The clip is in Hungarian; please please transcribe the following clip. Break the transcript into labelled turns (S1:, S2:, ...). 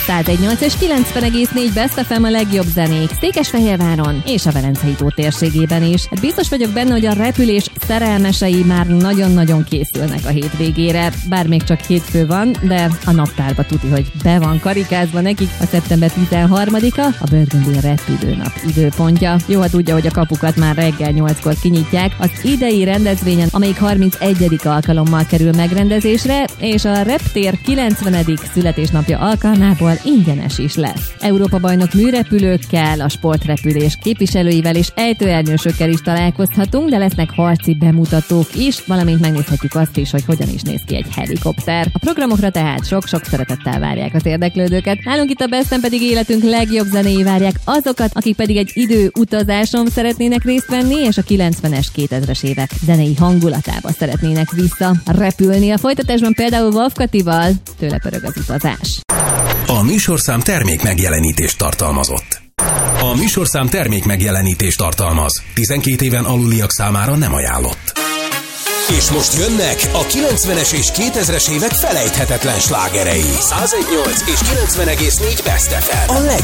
S1: 101.8 és 90,4 Best FM a legjobb zenék Székesfehérváron és a Velencei tó térségében is. Hát biztos vagyok benne, hogy a repülés szerelmesei már nagyon-nagyon készülnek a hétvégére. Bár még csak hétfő van, de a naptárba tuti, hogy be van karikázva nekik a szeptember 13-a, a Burgundy repülőnap időpontja. Jó, ha tudja, hogy a kapukat már reggel 8-kor kinyitják az idei rendezvényen, amelyik 31. alkalommal kerül megrendezésre, és a reptér 90. születésnapja alkalmából ingyenes is lesz. Európa-bajnok műrepülőkkel, a sportrepülés képviselőivel és ejtőernyősökkel is találkozhatunk, de lesznek harci bemutatók is, valamint megnézhetjük azt is, hogy hogyan is néz ki egy helikopter. A programokra tehát sok-sok szeretettel várják az érdeklődőket. Nálunk itt a Besten pedig életünk legjobb zenéi várják azokat, akik pedig egy időutazáson szeretnének részt venni, és a 90-es, 2000-es évek zenei hangulatába szeretnének visszarepülni. A folytatásban például Wolf Katival tőle pörög az utazás.
S2: A műsorszám termék megjelenítést tartalmazott. A műsorszám termék megjelenítést tartalmaz. 12 éven aluliak számára nem ajánlott. És most jönnek a 90-es és 2000-es évek felejthetetlen slágerei. 101.8 és 90,4 Best FM.